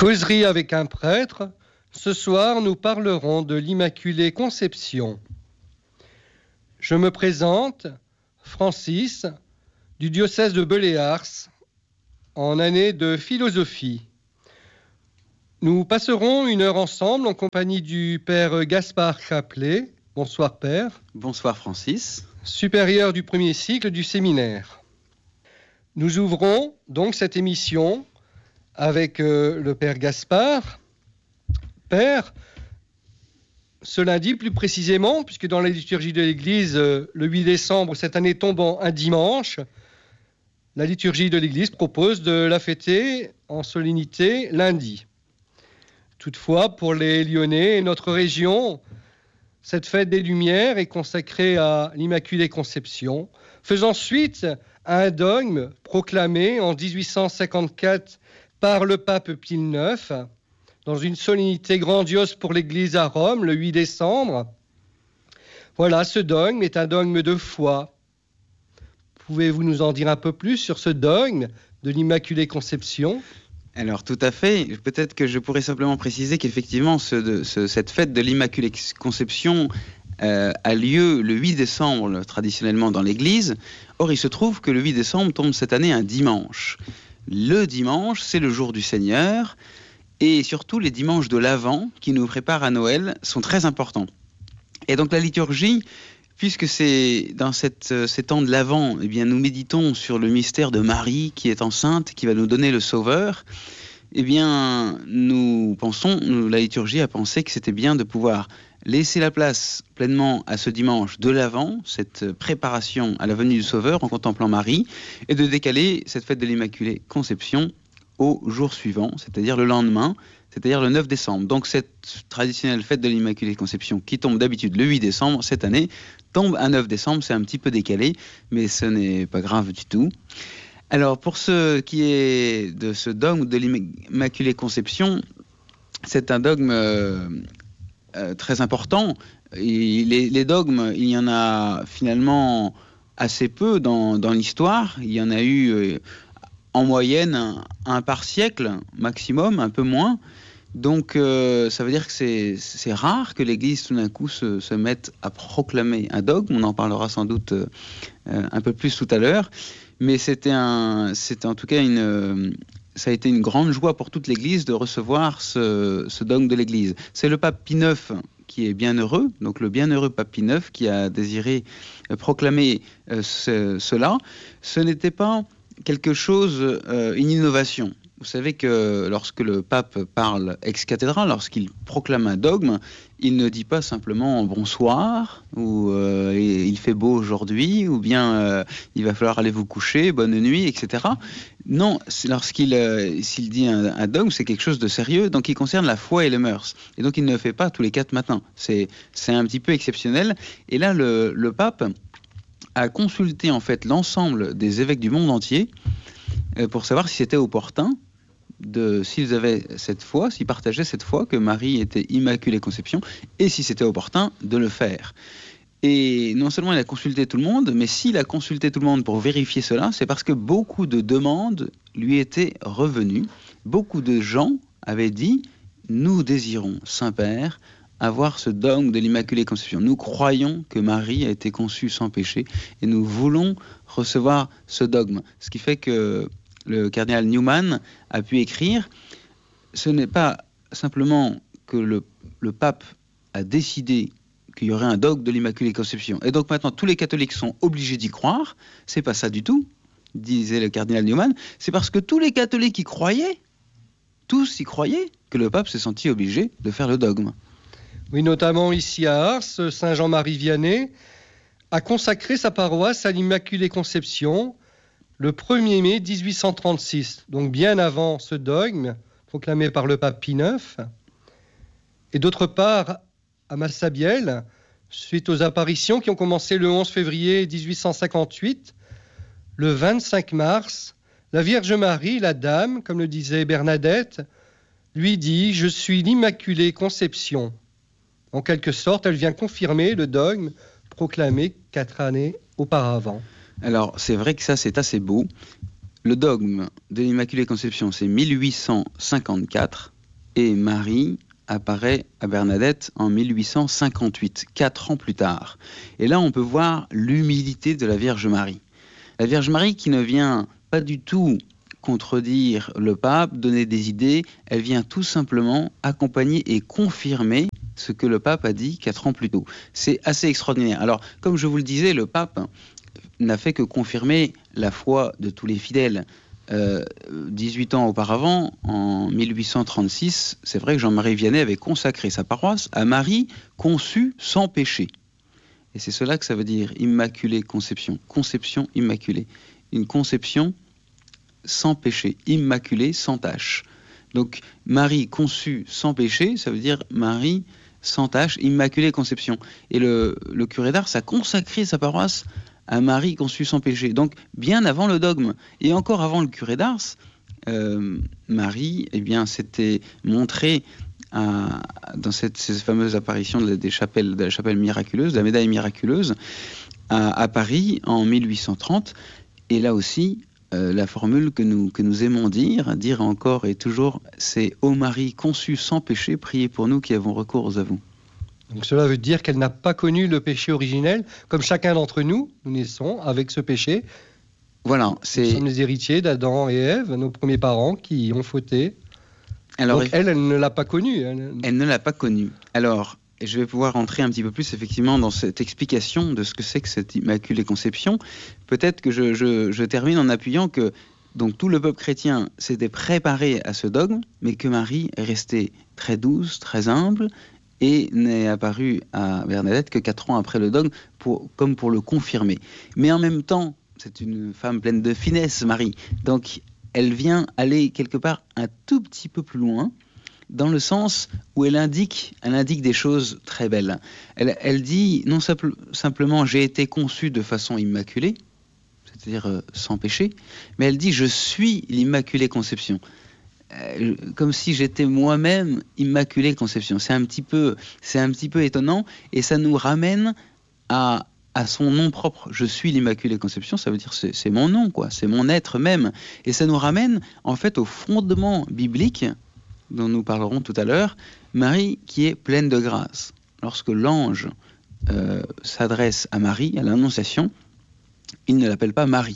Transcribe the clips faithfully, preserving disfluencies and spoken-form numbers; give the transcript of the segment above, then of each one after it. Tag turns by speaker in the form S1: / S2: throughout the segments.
S1: Causerie avec un prêtre. Ce soir, nous parlerons de l'Immaculée Conception. Je me présente, Francis, du diocèse de Beléars, en année de philosophie. Nous passerons une heure ensemble en compagnie du père Gaspard Chaplet. Bonsoir père.
S2: Bonsoir Francis.
S1: Supérieur du premier cycle du séminaire. Nous ouvrons donc cette émission avec euh, le père Gaspard. Père, ce lundi plus précisément, puisque dans la liturgie de l'Église, euh, le huit décembre cette année tombant un dimanche, la liturgie de l'Église propose de la fêter en solennité lundi. Toutefois, pour les Lyonnais et notre région, cette fête des Lumières est consacrée à l'Immaculée Conception, faisant suite à un dogme proclamé en dix-huit cent cinquante-quatre par le pape Pie neuf, dans une solennité grandiose pour l'Église à Rome, le huit décembre. Voilà, ce dogme est un dogme de foi. Pouvez-vous nous en dire un peu plus sur ce dogme de l'Immaculée Conception ?
S2: Alors tout à fait, peut-être que je pourrais simplement préciser qu'effectivement ce, de, ce, cette fête de l'Immaculée Conception euh, a lieu le huit décembre traditionnellement dans l'Église. Or il se trouve que le huit décembre tombe cette année un dimanche. Le dimanche, c'est le jour du Seigneur, et surtout les dimanches de l'Avent qui nous préparent à Noël sont très importants. Et donc la liturgie, puisque c'est dans cette, ces temps de l'Avent, eh bien nous méditons sur le mystère de Marie qui est enceinte, qui va nous donner le Sauveur, eh bien nous pensons, nous, la liturgie a pensé que c'était bien de pouvoir laisser la place pleinement à ce dimanche de l'Avent, cette préparation à la venue du Sauveur en contemplant Marie, et de décaler cette fête de l'Immaculée Conception au jour suivant, c'est-à-dire le lendemain, c'est-à-dire le neuf décembre. Donc cette traditionnelle fête de l'Immaculée Conception qui tombe d'habitude le huit décembre, cette année, tombe un neuf décembre, c'est un petit peu décalé, mais ce n'est pas grave du tout. Alors pour ce qui est de ce dogme de l'Immaculée Conception, c'est un dogme euh, euh, très important. Et les, les dogmes, il y en a finalement assez peu dans, dans l'histoire. Il y en a eu euh, en moyenne un, un par siècle maximum, un peu moins. Donc euh, ça veut dire que c'est, c'est rare que l'Église tout d'un coup se, se mette à proclamer un dogme. On en parlera sans doute euh, un peu plus tout à l'heure. Mais c'était, un, c'était en tout cas une... Euh, ça a été une grande joie pour toute l'Église de recevoir ce, ce dogme de l'Église. C'est le pape Pie neuf qui est bienheureux, donc le bienheureux pape Pie neuf qui a désiré euh, proclamer euh, ce, cela. Ce n'était pas quelque chose, euh, une innovation. Vous savez que lorsque le pape parle ex cathedra, lorsqu'il proclame un dogme, il ne dit pas simplement bonsoir, ou euh, il fait beau aujourd'hui, ou bien euh, il va falloir aller vous coucher, bonne nuit, et cetera. Non, lorsqu'il euh, s'il dit un, un dogme, c'est quelque chose de sérieux, donc il concerne la foi et les mœurs. Et donc il ne le fait pas tous les quatre matins. C'est, c'est un petit peu exceptionnel. Et là, le, le pape a consulté en fait l'ensemble des évêques du monde entier euh, pour savoir si c'était opportun, de, s'ils avaient cette foi, s'ils partageaient cette foi que Marie était Immaculée Conception, et si c'était opportun de le faire. Et non seulement il a consulté tout le monde, mais s'il a consulté tout le monde pour vérifier cela, c'est parce que beaucoup de demandes lui étaient revenues. Beaucoup de gens avaient dit « Nous désirons, Saint-Père, avoir ce dogme de l'Immaculée Conception. Nous croyons que Marie a été conçue sans péché, et nous voulons recevoir ce dogme. » Ce qui fait que le cardinal Newman a pu écrire, ce n'est pas simplement que le, le pape a décidé qu'il y aurait un dogme de l'Immaculée Conception, et donc maintenant tous les catholiques sont obligés d'y croire. C'est pas ça du tout, disait le cardinal Newman, c'est parce que tous les catholiques y croyaient, tous y croyaient, que le pape s'est senti obligé de faire le dogme.
S1: Oui, notamment ici à Ars, Saint Jean-Marie Vianney a consacré sa paroisse à l'Immaculée Conception le premier mai dix-huit cent trente-six, donc bien avant ce dogme proclamé par le pape Pie neuf. Et d'autre part, à Massabielle, suite aux apparitions qui ont commencé le onze février dix-huit cent cinquante-huit, le vingt-cinq mars, la Vierge Marie, la Dame, comme le disait Bernadette, lui dit « Je suis l'Immaculée Conception ». En quelque sorte, elle vient confirmer le dogme proclamé quatre années auparavant.
S2: Alors, c'est vrai que ça, c'est assez beau. Le dogme de l'Immaculée Conception, c'est mille huit cent cinquante-quatre. et Marie apparaît à Bernadette en mille huit cent cinquante-huit, quatre ans plus tard. Et là, on peut voir l'humilité de la Vierge Marie. La Vierge Marie qui ne vient pas du tout contredire le pape, donner des idées, elle vient tout simplement accompagner et confirmer ce que le pape a dit quatre ans plus tôt. C'est assez extraordinaire. Alors, comme je vous le disais, le pape n'a fait que confirmer la foi de tous les fidèles. Euh, dix-huit ans auparavant, en mille huit cent trente-six, c'est vrai que Jean-Marie Vianney avait consacré sa paroisse à Marie conçue sans péché. Et c'est cela que ça veut dire, immaculée conception. Conception immaculée. Une conception sans péché, immaculée, sans tache. Donc, Marie conçue sans péché, ça veut dire Marie sans tache, immaculée conception. Et le, le curé d'Ars a consacré sa paroisse à Marie conçue sans péché. Donc, bien avant le dogme, et encore avant le curé d'Ars, euh, Marie, eh bien, s'était montrée à, dans cette, ces fameuses apparitions de, des chapelles, de la chapelle miraculeuse, de la médaille miraculeuse, à, à Paris en mille huit cent trente. Et là aussi, euh, la formule que nous, que nous aimons dire, dire encore et toujours, c'est « Ô Marie conçue sans péché, priez pour nous qui avons recours à vous ».
S1: Donc cela veut dire qu'elle n'a pas connu le péché originel, comme chacun d'entre nous, nous naissons avec ce péché.
S2: Voilà, c'est...
S1: Nous sommes les héritiers d'Adam et Ève, nos premiers parents qui ont fauté.
S2: Alors,
S1: donc elle, elle ne l'a pas connu.
S2: Elle... elle ne l'a pas connu. Alors, je vais pouvoir rentrer un petit peu plus effectivement dans cette explication de ce que c'est que cette Immaculée Conception. Peut-être que je, je, je termine en appuyant que donc, tout le peuple chrétien s'était préparé à ce dogme, mais que Marie est restée très douce, très humble, et n'est apparue à Bernadette que quatre ans après le dogme, pour, comme pour le confirmer. Mais en même temps, c'est une femme pleine de finesse, Marie. Donc, elle vient aller quelque part un tout petit peu plus loin, dans le sens où elle indique, elle indique des choses très belles. Elle, elle dit non simple, simplement « j'ai été conçue de façon immaculée », c'est-à-dire euh, sans péché, mais elle dit « je suis l'Immaculée Conception ». Euh, comme si j'étais moi-même Immaculée Conception. C'est un petit peu, c'est un petit peu étonnant, et ça nous ramène à, à son nom propre. Je suis l'Immaculée Conception, ça veut dire c'est, c'est mon nom, quoi, c'est mon être même. Et ça nous ramène en fait au fondement biblique dont nous parlerons tout à l'heure, Marie qui est pleine de grâce. Lorsque l'ange euh, s'adresse à Marie, à l'Annonciation, il ne l'appelle pas Marie.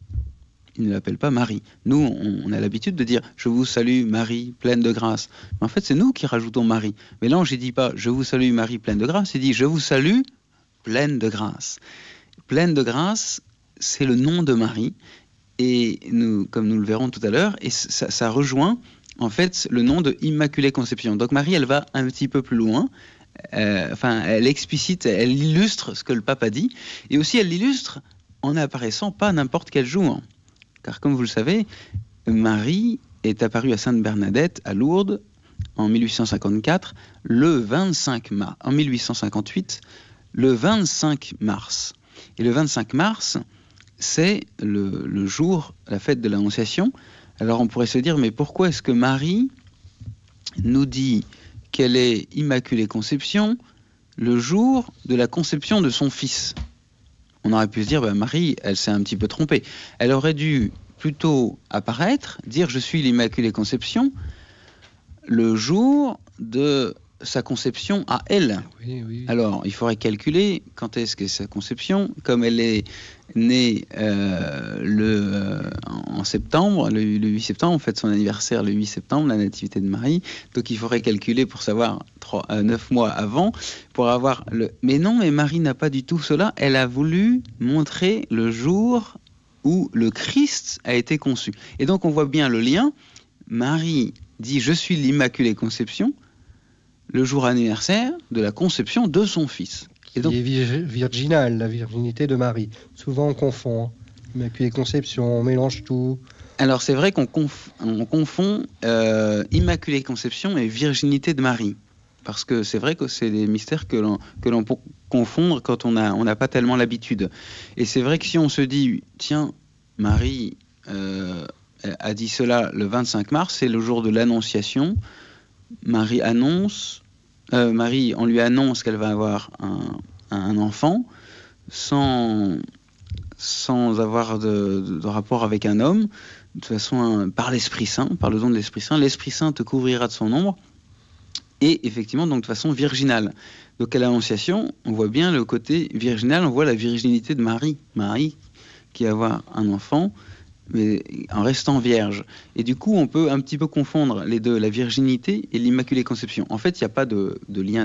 S2: Il ne l'appelle pas Marie. Nous, on, on a l'habitude de dire « Je vous salue Marie, pleine de grâce ». Mais en fait, c'est nous qui rajoutons Marie. Mais l'ange, il ne dit pas « Je vous salue Marie, pleine de grâce », il dit « Je vous salue, pleine de grâce ». Pleine de grâce, c'est le nom de Marie. Et nous, comme nous le verrons tout à l'heure, et ça, ça rejoint en fait le nom de Immaculée Conception. Donc Marie, elle va un petit peu plus loin. Euh, enfin, elle explicite, elle illustre ce que le pape a dit. Et aussi, elle l'illustre en n'apparaissant pas n'importe quel jour. Car comme vous le savez, Marie est apparue à Sainte-Bernadette, à Lourdes, en mille huit cent cinquante-quatre, le vingt-cinq mars. En mille huit cent cinquante-huit, le vingt-cinq mars. Et le vingt-cinq mars, c'est le, le jour, la fête de l'Annonciation. Alors on pourrait se dire, mais pourquoi est-ce que Marie nous dit qu'elle est Immaculée Conception le jour de la conception de son fils ? On aurait pu se dire, bah, Marie, elle s'est un petit peu trompée. Elle aurait dû plutôt apparaître, dire « Je suis l'Immaculée Conception » le jour de sa conception à elle.
S1: Oui, oui.
S2: Alors, il faudrait calculer quand est-ce que sa conception, comme elle est née euh, le, euh, en septembre, le, le huit septembre, on fête son anniversaire le huit septembre, la nativité de Marie, donc il faudrait calculer pour savoir trois, euh, neuf mois avant, pour avoir le... Mais non, mais Marie n'a pas du tout cela, elle a voulu montrer le jour où le Christ a été conçu. Et donc on voit bien le lien, Marie dit « Je suis l'Immaculée Conception », le jour anniversaire de la conception de son fils.
S1: Et donc, qui est vir- virginal, la virginité de Marie. Souvent on confond, hein. Immaculée Conception, on mélange tout.
S2: Alors c'est vrai qu'on conf- on confond euh, Immaculée Conception et virginité de Marie. Parce que c'est vrai que c'est des mystères que l'on, que l'on peut confondre quand on n'a on n'a pas tellement l'habitude. Et c'est vrai que si on se dit, tiens, Marie euh, a dit cela le vingt-cinq mars, c'est le jour de l'Annonciation, Marie annonce, euh, Marie, on lui annonce qu'elle va avoir un, un enfant sans, sans avoir de, de, de rapport avec un homme, de toute façon, un, par l'Esprit Saint, par le don de l'Esprit Saint. L'Esprit Saint te couvrira de son ombre. et effectivement donc de façon virginale. Donc à l'Annonciation, on voit bien le côté virginal, on voit la virginité de Marie, Marie qui va avoir un enfant, mais en restant vierge. Et du coup, on peut un petit peu confondre les deux, la virginité et l'Immaculée Conception. En fait, il n'y a pas de, de lien